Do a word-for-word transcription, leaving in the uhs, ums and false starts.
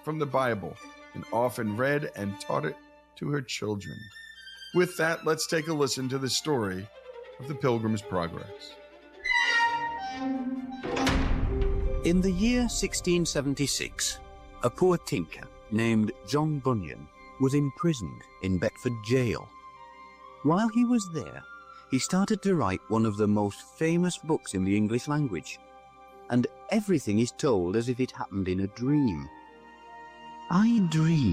from the Bible and often read and taught it to her children. With that, let's take a listen to the story of the Pilgrim's Progress. In the year sixteen seventy-six, a poor tinker named John Bunyan was imprisoned in Bedford Jail. While he was there, he started to write one of the most famous books in the English language, and everything is told as if it happened in a dream. I dreamed